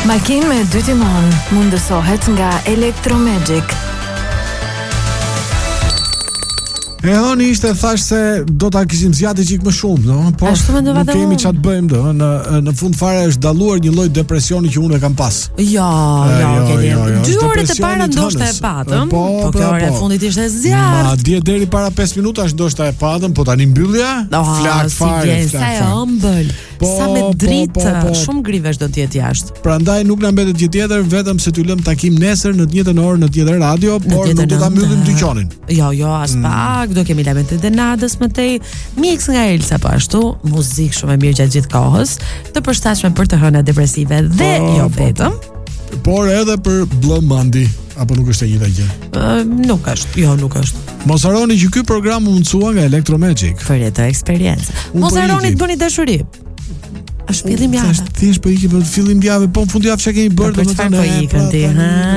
Makinë me 2 timon mundësohet nga Electromagic. E hëni ishte thash se do ta kishim zgjatë çik më shumë, no? Po nuk kemi çfarë të bëjmë do. Në fund fare është dalluar një lloj depresioni që unë e kam pas. Jo, 2 orët e para ndoshta e patëm, po kjo ora e fundit ishte zjarr. Madje deri para 5 minutash ndoshta e patëm, po tani mbyllja, flak fare, sa e ëmbël. Sa me dritë, shumë grivesh do të jetë jashtë. Prandaj nuk na mbetet gjë tjetër vetëm se t'ju lëm takim nesër në të njëjtën orë në të njëjtën radio, por nuk do ta mbyllim dyqanin. Jo, as pak, do kemi lajmet e Denadës më tej, mix nga Elsa po ashtu, muzikë shumë e mirë gjatë gjithë kohës, të përshtatshme për të hëna depresive dhe jo vetëm, por edhe për Blue Monday. Apo nuk është e njëjta gjë? Nuk është. Mos harroni që ky program u mësua nga Electromagic. Për të eksperiencë. Mos harroni të bëni dashuri. Është fillim javë. Thjesht po iki për fillim javë, po në fund javë çka kemi bërë, domethënë.